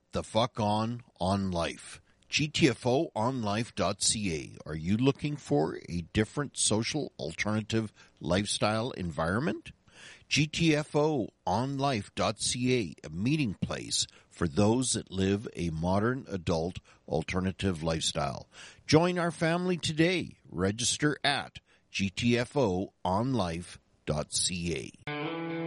Get the fuck on life. GTFOonlife.ca. Are you looking for a different social alternative lifestyle environment? GTFOonlife.ca, a meeting place for those that live a modern adult alternative lifestyle. Join our family today. Register at GTFOonlife.ca.